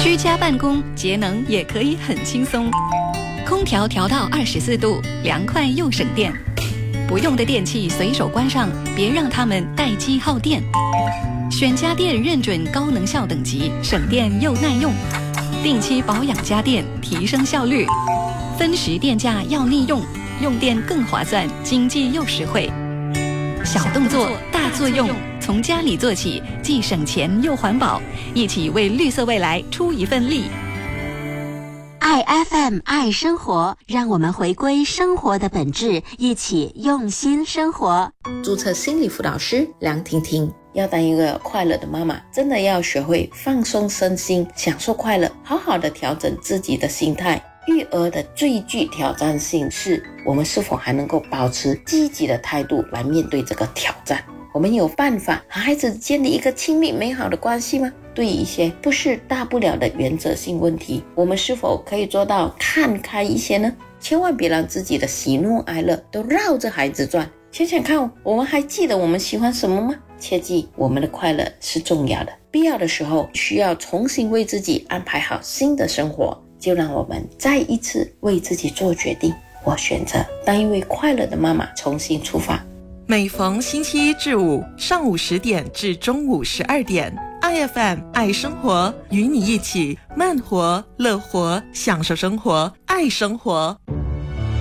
居家办公节能也可以很轻松，空调调到24度，凉快又省电。不用的电器随手关上，别让它们待机耗电。选家电认准高能效等级，省电又耐用。定期保养家电，提升效率。分时电价要利用，用电更划算，经济又实惠。小动作大作用，从家里做起，既省钱又环保，一起为绿色未来出一份力。 爱 FM 爱生活，让我们回归生活的本质，一起用心生活。 注册心理辅导师梁婷婷，要当一个快乐的妈妈，真的要学会放松身心，享受快乐，好好的调整自己的心态。育儿的最具挑战性是，我们是否还能够保持积极的态度来面对这个挑战。我们有办法和孩子建立一个亲密美好的关系吗？对于一些不是大不了的原则性问题，我们是否可以做到看开一些呢？千万别让自己的喜怒哀乐都绕着孩子转。想想看，我们还记得我们喜欢什么吗？切记，我们的快乐是重要的，必要的时候需要重新为自己安排好新的生活。就让我们再一次为自己做决定，我选择当一位快乐的妈妈，重新出发。 每逢星期一至五上午10点至中午12点，爱 FM 爱生活，与你一起慢活乐活，享受生活，爱生活。